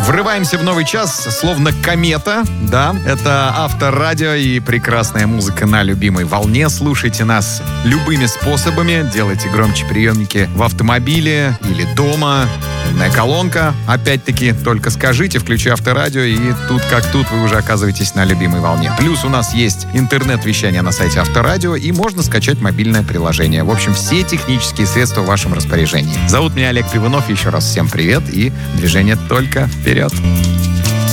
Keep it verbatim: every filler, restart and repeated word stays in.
Врываемся в новый час, словно комета, да. Это Авторадио и прекрасная музыка на любимой волне. Слушайте нас любыми способами. Делайте громче приемники в автомобиле или дома. Умная колонка. Опять-таки, только скажите, включи Авторадио, и тут как тут вы уже оказываетесь на любимой волне. Плюс у нас есть интернет-вещание на сайте Авторадио, и можно скачать мобильное приложение. В общем, все технические средства в вашем распоряжении. Зовут меня Олег Пивунов. Еще раз всем привет и движение только вперед.